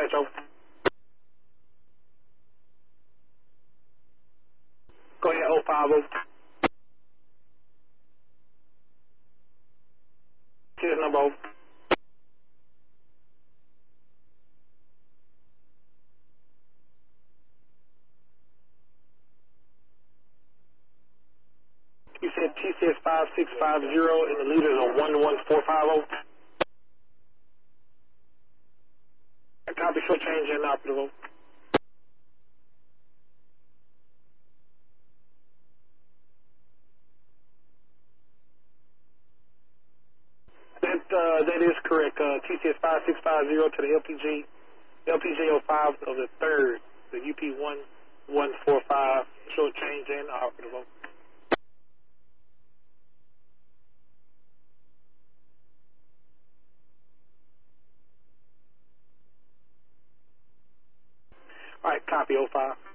dispatch, over. Go ahead, 05, over. Here's number, over. You said TCS 5650 and the leader is a 11450. I copy, short change and operative, over. That is correct. TCS 5650 to the LPG 05 of the 3rd, the UP 1145, short change and operative, over. All right, copy, 05.